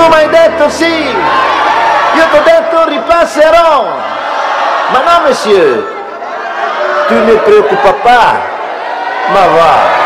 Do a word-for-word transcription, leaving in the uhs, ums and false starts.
mi hai detto sì, io ti ho detto ripasserò, ma no monsieur, tu ne preoccupa pas, ma va.